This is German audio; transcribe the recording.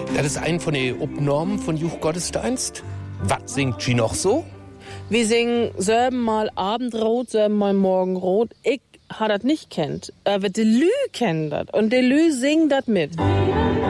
Das ist ein von den Obnormen von Juchgottesdienst. Was singt sie noch so? Wir singen selben mal Abendrot, selben mal Morgenrot. Ich hat das nicht kennt. Aber die Lü kennt das. Und die Lü singt das mit.